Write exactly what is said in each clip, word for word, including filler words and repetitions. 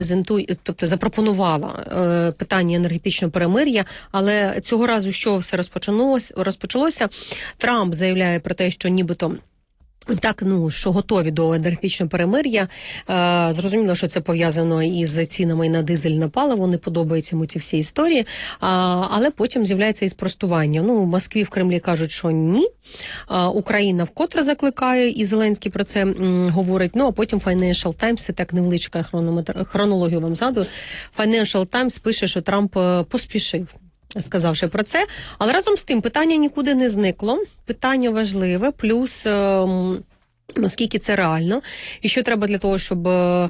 тобто запропонувала е, питання енергетичного перемир'я, але цього разу, що все розпочалося, розпочалося, Трамп заявляє про те, що нібито так, ну, що готові до енергетичного перемир'я. Е, зрозуміло, що це пов'язано із цінами на дизель, на паливо, не подобаються йому ці всі історії, а, але потім з'являється і спростування. Ну, в Москві, в Кремлі кажуть, що ні. А, Україна вкотре закликає, і Зеленський про це м, говорить. Ну, а потім Financial Times, це так невеличка хронометр... хронологію вам згадую, Financial Times пише, що Трамп поспішив, сказавши про це. Але разом з тим питання нікуди не зникло. Питання важливе, плюс е, наскільки це реально. І що треба для того, щоб е,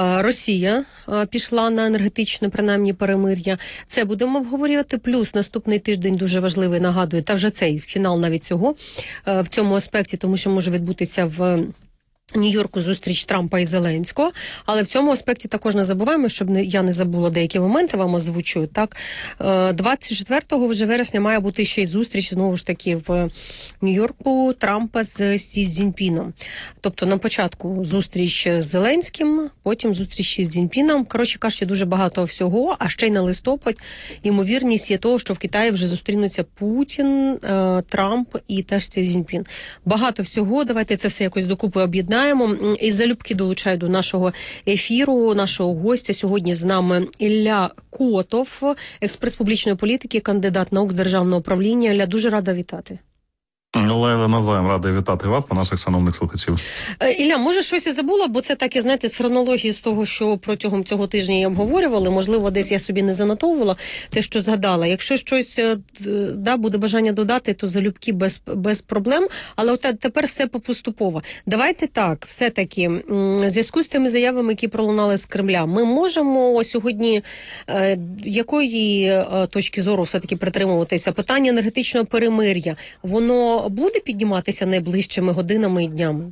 Росія е, пішла на енергетичне, принаймні, перемир'я. Це будемо обговорювати. Плюс наступний тиждень дуже важливий, нагадую, та вже цей фінал навіть цього, е, в цьому аспекті, тому що може відбутися в Нью-Йорку зустріч Трампа і Зеленського, але в цьому аспекті також не забуваємо, щоб не, я не забула деякі моменти, вам озвучую. Так, двадцять четвертого вже вересня має бути ще й зустріч, знову ж таки, в Нью-Йорку Трампа з Сі Цзіньпіном. Тобто на початку зустріч з Зеленським, потім зустріч з Цзіньпіном. Коротше кажучи, дуже багато всього, а ще й на листопад ймовірність є того, що в Китаї вже зустрінуться Путін, Трамп і теж Сі Цзіньпін. Багато всього, давайте це все якось докупи об'єднаємо. І залюбки долучаю до нашого ефіру, нашого гостя. Сьогодні з нами Ілля Котов, експерт з публічної політики, кандидат наук з державного управління. Ілля, дуже рада вітати. Олег, навзаєм радий вітати вас та наших шановних слухачів. Ілля, може щось і забула, бо це так, знаєте, з хронології з того, що протягом цього тижня я обговорювали, можливо, десь я собі не занотовувала те, що згадала. Якщо щось да, буде бажання додати, то залюбки без, без проблем, але от тепер все попоступово. Давайте так, все-таки, в зв'язку з тими заявами, які пролунали з Кремля, ми можемо сьогодні е, якої точки зору все-таки притримуватися? Питання енергетичного перемир'я, воно буде підніматися найближчими годинами і днями?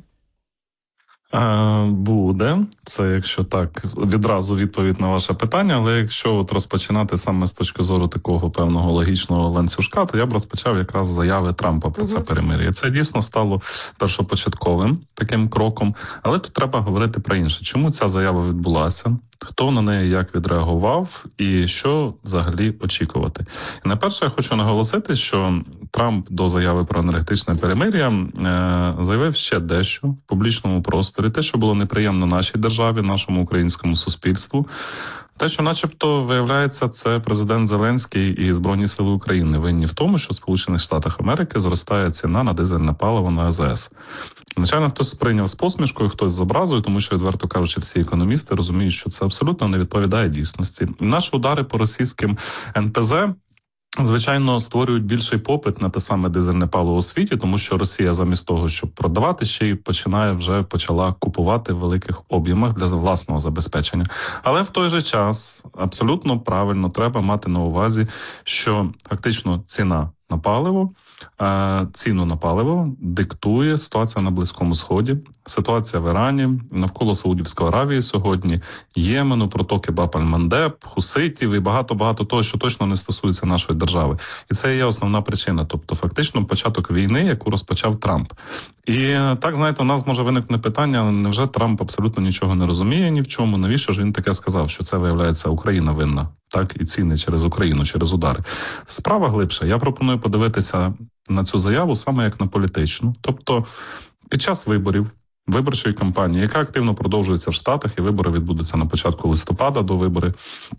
Е, буде. Це, якщо так, відразу відповідь на ваше питання, але якщо от розпочинати саме з точки зору такого певного логічного ланцюжка, то я б розпочав якраз з заяви Трампа про uh-huh. це перемир'я. Це дійсно стало першопочатковим таким кроком, але тут треба говорити про інше. Чому ця заява відбулася? Хто на неї як відреагував і що взагалі очікувати? І найперше я хочу наголосити, що Трамп до заяви про енергетичне перемир'я е, заявив ще дещо в публічному просторі, те, що було неприємно нашій державі, нашому українському суспільству. Те, що начебто, виявляється, це президент Зеленський і Збройні сили України винні в тому, що в Сполучених Штатах Америки зростає ціна на дизельне паливо на А З С. Звичайно, хтось сприйняв з посмішкою, хтось з образою, тому що, відверто кажучи, всі економісти розуміють, що це абсолютно не відповідає дійсності. Наші удари по російським Ен Пе Зе, звичайно, створюють більший попит на те саме дизельне паливо у світі, тому що Росія замість того, щоб продавати, ще й починає вже почала купувати в великих об'ємах для власного забезпечення. Але в той же час абсолютно правильно треба мати на увазі, що фактично ціна на паливо, ціну на паливо диктує ситуація на Близькому Сході, ситуація в Ірані, навколо Саудівської Аравії сьогодні, Ємену, протоки Баб-аль-Мандеб, хуситів і багато-багато того, що точно не стосується нашої держави. І це є основна причина, тобто фактично початок війни, яку розпочав Трамп. І так, знаєте, у нас може виникне питання, невже Трамп абсолютно нічого не розуміє ні в чому, навіщо ж він таке сказав, що це, виявляється, Україна винна, так, і ціни через Україну, через удари. Справа глибша. Я пропоную подивитися на цю заяву саме як на політичну. Тобто під час виборів, виборчої кампанії, яка активно продовжується в Штатах, і вибори відбудуться на початку листопада до вибори,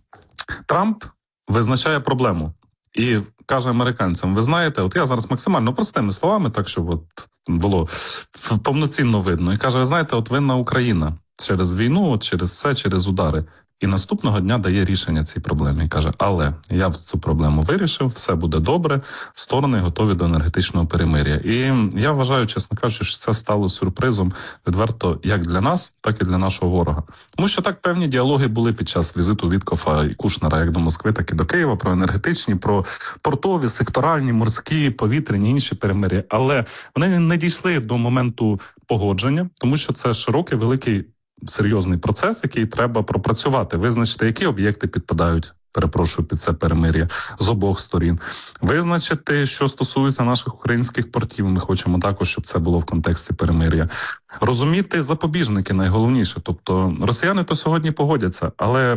Трамп визначає проблему і каже американцям: ви знаєте, от я зараз максимально простими словами, так щоб от було повноцінно видно, і каже: ви знаєте, от винна Україна через війну, от через все, через удари. І наступного дня дає рішення цій проблемі. І каже: але я цю проблему вирішив, все буде добре, сторони готові до енергетичного перемир'я. І я вважаю, чесно кажучи, що це стало сюрпризом відверто як для нас, так і для нашого ворога. Тому що так певні діалоги були під час візиту Віткофа і Кушнера як до Москви, так і до Києва, про енергетичні, про портові, секторальні, морські, повітряні, інші перемир'я. Але вони не дійшли до моменту погодження, тому що це широкий, великий, серйозний процес, який треба пропрацювати, визначити, які об'єкти підпадають перепрошую, під це перемир'я з обох сторін. Визначити, що стосується наших українських портів, ми хочемо також, щоб це було в контексті перемир'я. Розуміти запобіжники найголовніше. Тобто росіяни то сьогодні погодяться, але